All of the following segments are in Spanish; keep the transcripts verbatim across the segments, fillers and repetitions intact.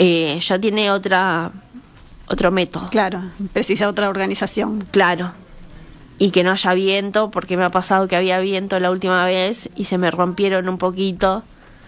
eh, ya tiene otra otro método. Claro, precisa otra organización. Claro. Y que no haya viento, porque me ha pasado que había viento la última vez y se me rompieron un poquito.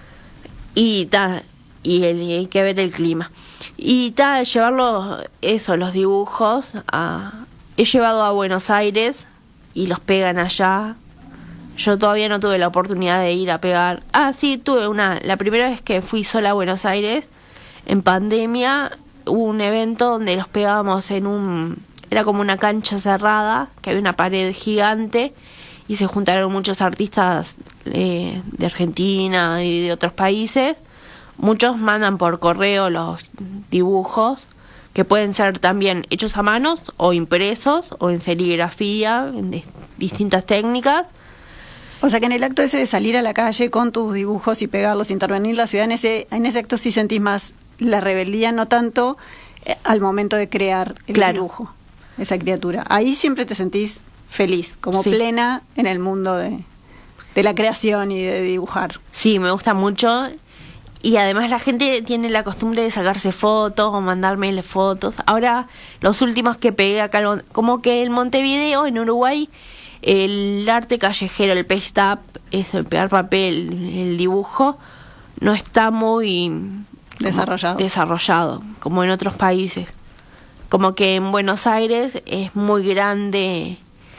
Y ta, y, el, y hay que ver el clima. Y ta, llevarlo, eso, los dibujos, a, he llevado a Buenos Aires y los pegan allá. Yo todavía no tuve la oportunidad de ir a pegar. Ah, sí, tuve una, la primera vez que fui sola a Buenos Aires, en pandemia, hubo un evento donde los pegábamos en un... Era como una cancha cerrada, que había una pared gigante y se juntaron muchos artistas eh, de Argentina y de otros países. Muchos mandan por correo los dibujos, que pueden ser también hechos a manos o impresos o en serigrafía, en de- distintas técnicas. O sea que en el acto ese de salir a la calle con tus dibujos y pegarlos, intervenir la ciudad, en ese, en ese acto sí sentís más la rebeldía, no tanto eh, al momento de crear el Claro. dibujo, esa criatura. Ahí siempre te sentís feliz, como Sí. plena en el mundo de, de la creación y de dibujar. Sí, me gusta mucho. Y además la gente tiene la costumbre de sacarse fotos o mandarme fotos. Ahora, los últimos que pegué acá, como que en Montevideo, en Uruguay, el arte callejero, el paste up, eso, el pegar papel, el dibujo, no está muy como Desarrollado. desarrollado, como en otros países. Como que en Buenos Aires es muy grande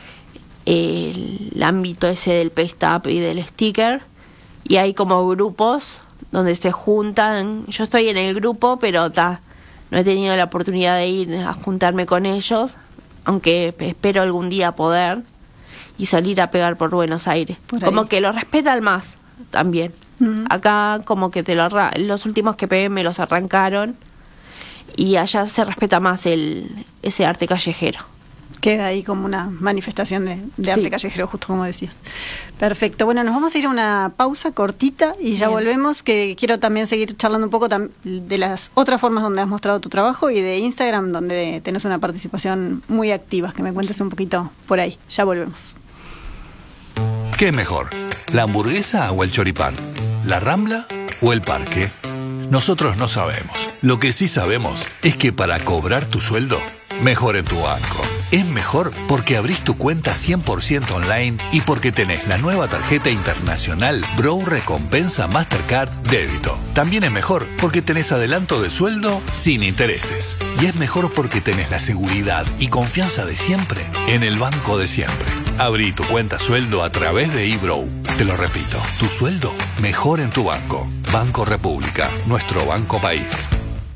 el ámbito ese del paste up y del sticker, y hay como grupos donde se juntan. Yo estoy en el grupo, pero ta, no he tenido la oportunidad de ir a juntarme con ellos, aunque espero algún día poder y salir a pegar por Buenos Aires. Por ahí. Como que lo respetan más también. Ujú. Acá como que te lo arra- los últimos que pegué me los arrancaron, y allá se respeta más el ese arte callejero. Queda ahí como una manifestación de, de arte Sí. callejero, justo como decías. Perfecto. Bueno, nos vamos a ir a una pausa cortita y ya Bien. volvemos, que quiero también seguir charlando un poco tam- de las otras formas donde has mostrado tu trabajo y de Instagram, donde tenés una participación muy activa. Que me cuentes un poquito por ahí. Ya volvemos. ¿Qué es mejor? ¿La hamburguesa o el choripán? ¿La Rambla o el parque? Nosotros no sabemos. Lo que sí sabemos es que para cobrar tu sueldo, mejor en tu banco. Es mejor porque abrís tu cuenta cien por ciento online y porque tenés la nueva tarjeta internacional Bro Recompensa Mastercard Débito. También es mejor porque tenés adelanto de sueldo sin intereses. Y es mejor porque tenés la seguridad y confianza de siempre en el banco de siempre. Abrí tu cuenta sueldo a través de eBrow. Te lo repito, tu sueldo mejor en tu banco. Banco República, nuestro banco país.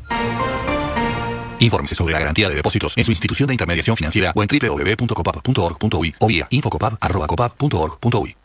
Infórmese sobre la garantía de depósitos en su institución de intermediación financiera o en doble u doble u doble u punto copap punto org punto uy o vía infocopap arroba copap punto org punto uy.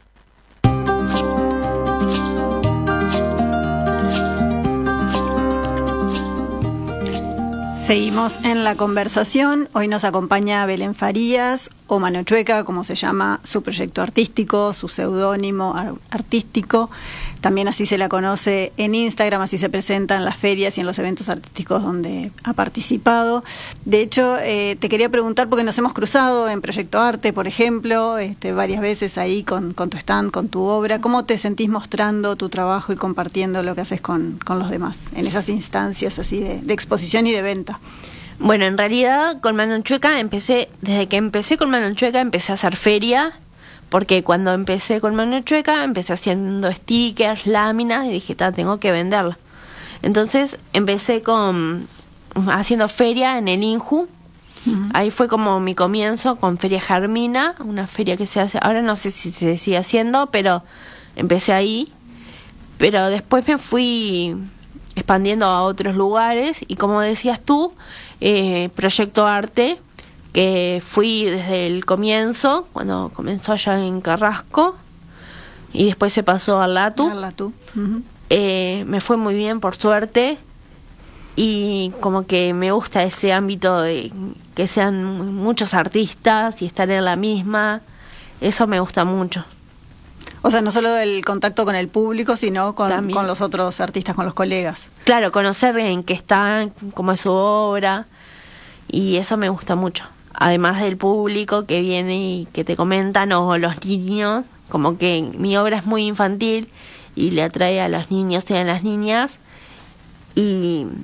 Seguimos en la conversación. Hoy nos acompaña Belén Farías, o Mano Chueca, como se llama su proyecto artístico, su seudónimo ar- artístico. También así se la conoce en Instagram, así se presenta en las ferias y en los eventos artísticos donde ha participado. De hecho, eh, te quería preguntar, porque nos hemos cruzado en Proyecto Arte, por ejemplo, este, varias veces ahí con, con tu stand, con tu obra. ¿Cómo te sentís mostrando tu trabajo y compartiendo lo que haces con, con los demás en esas instancias así de, de exposición y de venta? Bueno, en realidad con Mano Chueca empecé, desde que empecé con Mano Chueca empecé a hacer feria, porque cuando empecé con Mano Chueca empecé haciendo stickers, láminas, y dije, ta, tengo que venderla. Entonces empecé con haciendo feria en el Inju. Uh-huh. Ahí fue como mi comienzo con Feria Germina, una feria que se hace, ahora no sé si se sigue haciendo, pero empecé ahí. Pero después me fui expandiendo a otros lugares, y como decías tú, eh, Proyecto Arte, que fui desde el comienzo, cuando comenzó allá en Carrasco, y después se pasó al Latu. Al Latu. Uh-huh. eh, me fue muy bien, por suerte, y como que me gusta ese ámbito de que sean muchos artistas y estar en la misma, eso me gusta mucho. O sea, no solo el contacto con el público, sino con, con los otros artistas, con los colegas. Claro, conocer en qué están, cómo es su obra, y eso me gusta mucho. Además del público que viene y que te comentan, o los niños, como que mi obra es muy infantil y le atrae a los niños y a las niñas, y